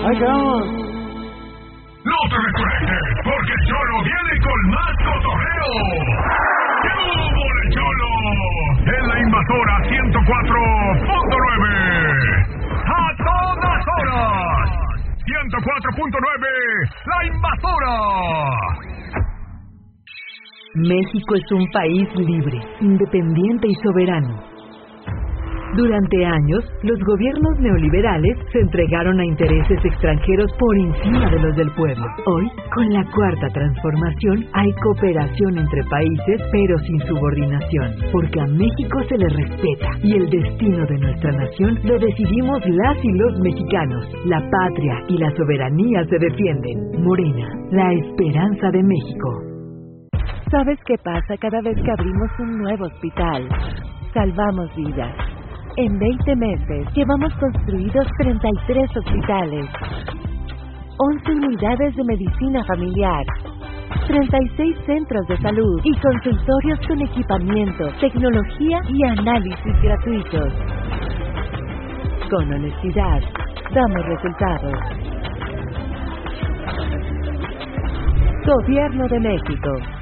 vamos. ¡No te desconectes! ¡Porque el Cholo viene con más cotorreo! ¡Qué hubo, el Cholo! En la Invasora 104.9. ¡A todas horas! 104.9. ¡La Invasora! México es un país libre, independiente y soberano. Durante años, los gobiernos neoliberales se entregaron a intereses extranjeros por encima de los del pueblo. Hoy, con la Cuarta Transformación, hay cooperación entre países, pero sin subordinación, porque a México se le respeta y el destino de nuestra nación lo decidimos las y los mexicanos. La patria y la soberanía se defienden. Morena, la esperanza de México. ¿Sabes qué pasa cada vez que abrimos un nuevo hospital? Salvamos vidas. En 20 meses llevamos construidos 33 hospitales, 11 unidades de medicina familiar, 36 centros de salud y consultorios con equipamiento, tecnología y análisis gratuitos. Con honestidad, damos resultados. Gobierno de México.